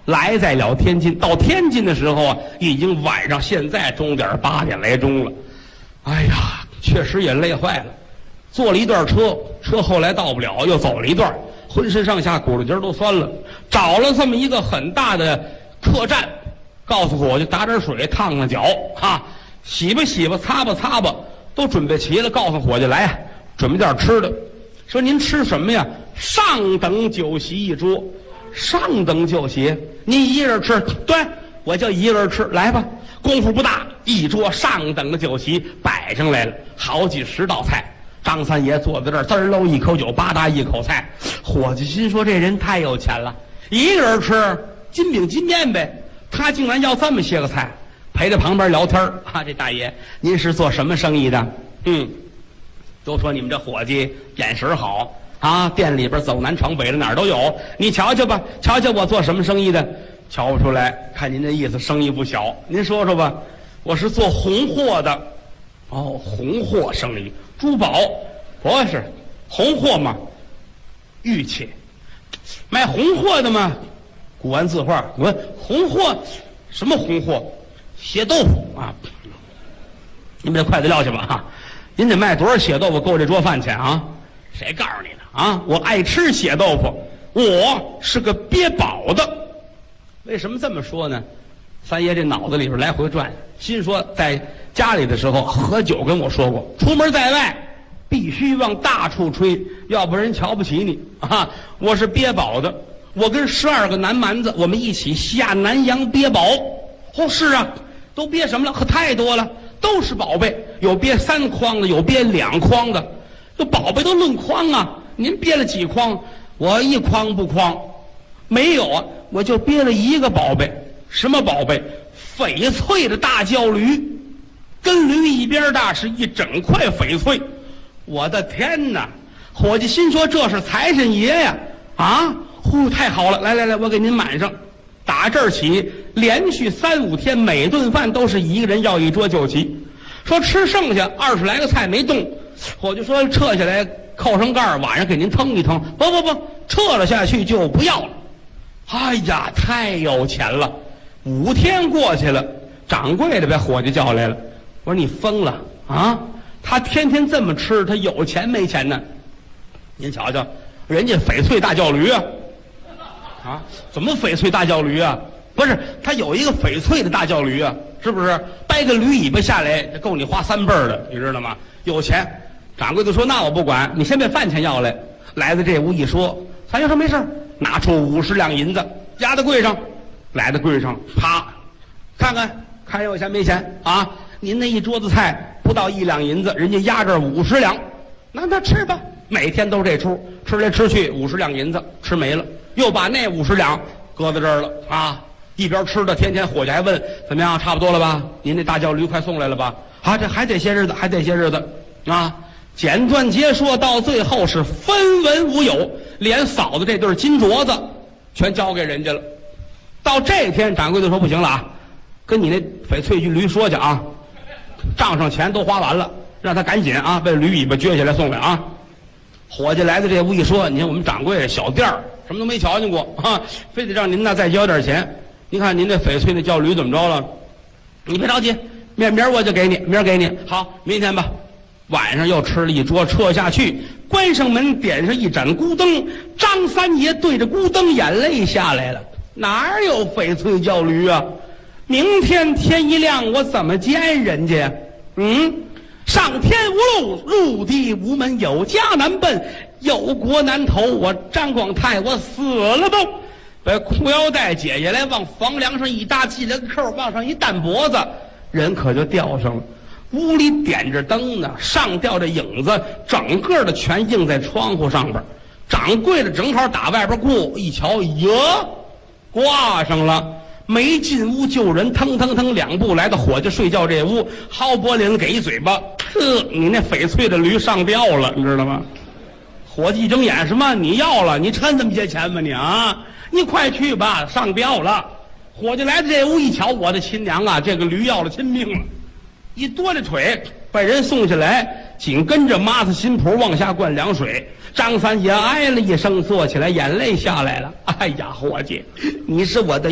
来在了天津。到天津的时候啊，已经晚上，现在钟点8点来钟了。哎呀，确实也累坏了。坐了一段车，车后来到不了，又走了一段，浑身上下骨头节都酸了。找了这么一个很大的客栈，告诉伙计打点水烫烫脚啊，洗吧洗吧，擦吧擦吧，都准备齐了。告诉伙计来呀，准备点吃的。说您吃什么呀？上等酒席一桌。上等酒席，您一人吃？对，我就一个人吃。来吧，功夫不大，一桌上等的酒席摆上来了，好几10道菜。张三爷坐在这儿，滋儿搂一口酒，吧嗒一口菜。伙计心说这人太有钱了，一个人吃金饼金面呗，他竟然要这么些个菜。陪着旁边聊天啊，这大爷您是做什么生意的？都说你们这伙计眼神好啊，店里边走南闯北的哪儿都有，你瞧瞧吧，瞧瞧我做什么生意的。瞧不出来，看您这意思生意不小，您说说吧。我是做红货的。哦，红货生意，珠宝不是红货嘛，玉器。卖红货的嘛，古玩字画。我红货什么红货？血豆腐啊！您把这筷子撂下吧哈！您得卖多少血豆腐够这桌饭钱啊？谁告诉你的啊？我爱吃血豆腐，我是个憋宝的。为什么这么说呢？三爷这脑子里边来回转，心说在家里的时候喝酒跟我说过，出门在外必须往大处吹，要不然人瞧不起你啊！我是憋宝的，我跟12个男蛮子，我们一起下南洋憋宝。哦，是啊，都憋什么了？可太多了，都是宝贝，有憋3筐的，有憋2筐的，这宝贝都论筐啊。您憋了几筐？我1筐不筐，没有啊，我就憋了一个宝贝。什么宝贝？翡翠的大叫驴，跟驴一边大，是一整块翡翠。我的天哪！伙计心说这是财神爷呀！啊，呼，太好了！来来来，我给您满上。打这儿起，连续3、5天，每顿饭都是一个人要一桌酒席。说吃剩下20来个菜没动，伙计说撤下来扣上盖，晚上给您腾一腾。不，撤了下去就不要了。哎呀，太有钱了！5天过去了，掌柜的把伙计叫来了。我说你疯了啊！他天天这么吃，他有钱没钱呢？您瞧瞧，人家翡翠大叫驴啊！啊，怎么翡翠大叫驴啊？不是，他有一个翡翠的大叫驴啊，是不是？掰个驴尾巴下来，够你花3辈儿的，你知道吗？有钱。掌柜的说：“那我不管，你先把饭钱要来。”来到这屋一说，三爷说：“没事，拿出50两银子压在柜上。”来到柜上，啪，看有钱没钱啊？您那一桌子菜不到1两银子，人家压这50两，那吃吧。每天都这出，吃来吃去50两银子吃没了，又把那50两搁在这儿了啊！一边吃的，天天伙计还问怎么样，差不多了吧？您那大叫驴快送来了吧？啊，这还得些日子，啊！简短截说，到最后是分文无有，连嫂子这对金镯子全交给人家了。到这天，掌柜的说不行了啊，跟你那翡翠驴说去啊，账上钱都花完了，让他赶紧啊把驴尾巴撅下来送来啊。伙计来到这屋一说，你看我们掌柜小店儿什么都没瞧见过啊，非得让您那再交点钱。您看您这翡翠那叫驴怎么着了？你别着急，明儿我就给你，明儿给你。好，明天吧。晚上又吃了一桌，撤下去，关上门，点上一盏孤灯。张三爷对着孤灯，眼泪下来了。哪有翡翠叫驴啊？明天天一亮，我怎么见人家呀？上天无路，入地无门，有家难奔，有国难投。我张广泰，我死了都！把裤腰带解下来，往房梁上一搭，系了个扣，往上一担脖子，人可就吊上了。屋里点着灯呢，上吊着影子，整个的全映在窗户上边。掌柜的正好打外边过，一瞧，哟，挂上了。没进屋救人，腾2步来到伙计睡觉这屋，薅脖领给一嘴巴，你那翡翠的驴上吊了，你知道吗？伙计一睁眼，什么？你要了？你趁这么些钱吗你啊？你快去吧，上吊了。伙计来到这屋一瞧，我的亲娘啊，这个驴要了亲命了。一哆着腿把人送下来，紧跟着抹子新仆往下灌凉水。张三爷哎了一声，坐起来，眼泪下来了。哎呀，伙计，你是我的